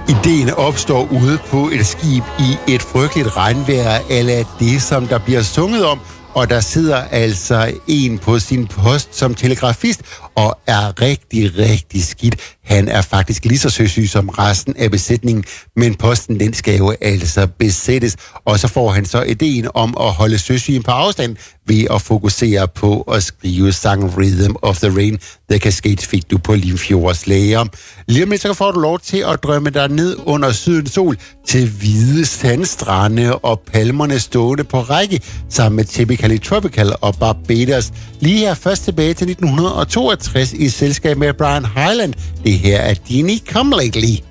Ideen opstår ude på et skib i et frygteligt regnvejr, eller det, som der bliver sunget om, og der sidder altså en på sin post som telegrafist og er rigtig, rigtig skidt. Han er faktisk lige så søsyg som resten af besætningen, men posten den skal jo altså besættes. Og så får han så ideen om at holde søsygen på afstand ved at fokusere på at skrive sangen Rhythm of the Rain. The Cascades fik du på Limfjords Lager. Lige om lidt, så får du lov til at drømme dig ned under sydens sol til hvide sandstrande og palmerne stående på række sammen med Typically Tropical og Barbados. Lige her først tilbage til 1962 i selskab med Brian Hyland. Det her er Dini Come Lately.